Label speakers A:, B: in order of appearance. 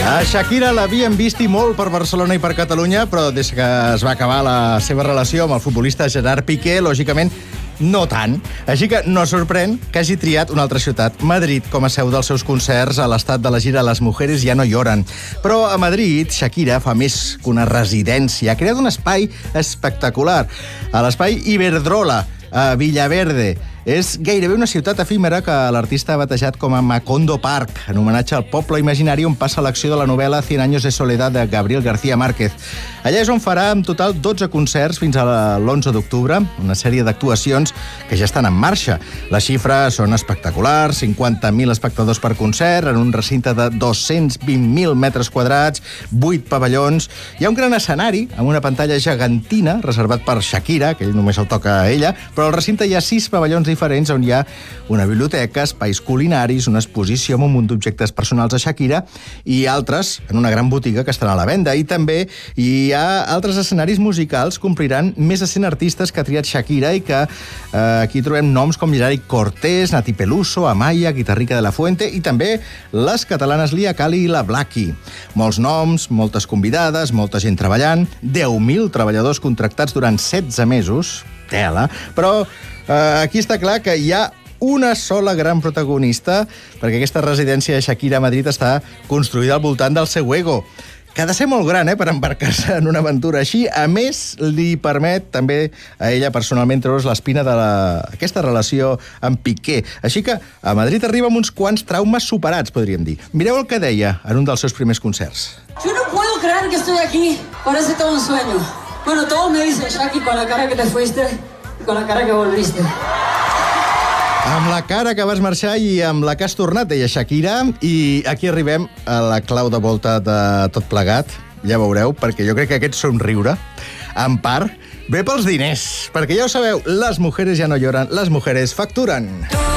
A: A Shakira l'havien vist i molt per Barcelona i per Catalunya, però des que es va acabar la seva relació amb el futbolista Gerard Piqué, lògicament, no tant. Així que no sorprèn que hagi triat una altra ciutat, Madrid, com a seu dels seus concerts a l'estat de la gira Las mujeres ya no lloran. Però a Madrid, Shakira fa més que una residència. Ha creat un espai espectacular, a l'espai Iberdrola, a Villaverde. És gairebé una ciutat efímera que l'artista ha batejat com a Macondo Park, en homenatge al poble imaginari on passa l'acció de la novel·la 100 años de soledad de Gabriel García Márquez. Allà és on farà en total 12 concerts fins a l'11 d'octubre, una sèrie d'actuacions que ja estan en marxa. Les xifres són espectaculars, 50.000 espectadors per concert, en un recinte de 220.000 metres quadrats, 8 pavellons. Hi ha un gran escenari amb una pantalla gegantina reservat per Shakira, que només el toca a ella, però al recinte hi ha 6 pavellons diferents on hi ha una biblioteca, espais culinaris, una exposició amb un munt d'objectes personals a Shakira i altres en una gran botiga que estarà a la venda. I també hi ha altres escenaris musicals que ompliran més de 100 artistes que ha triat Shakira i que aquí trobem noms com Gerard Cortés, Nati Peluso, Amaya, Guitarrica de la Fuente i també les catalanes Lia Cali i la Blackie. Molts noms, moltes convidades, molta gent treballant, 10.000 treballadors contractats durant 16 mesos, tela, però aquí està clar que hi ha una sola gran protagonista, perquè aquesta residència de Shakira a Madrid està construïda al voltant del seu ego, que ha de ser molt gran per embarcar-se en una aventura així. A més, li permet també a ella personalment treure's l'espina d'aquesta relació amb Piqué. Així que a Madrid arriba amb uns quants traumes superats, podríem dir. Mireu el que deia en un dels seus primers concerts.
B: Yo no puedo creer que estoy aquí. Parece todo un sueño. Bueno, todos me dicen, Shaki, con la cara que te fuiste y con la cara que volviste.
A: Amb la cara que vas marxar i amb la que has tornat, deia Shakira, i aquí arribem a la clau de volta de tot plegat, ja veureu, perquè jo crec que aquest somriure, en part, ve pels diners, perquè ja ho sabeu, les mujeres ja no lloran, les mujeres facturen.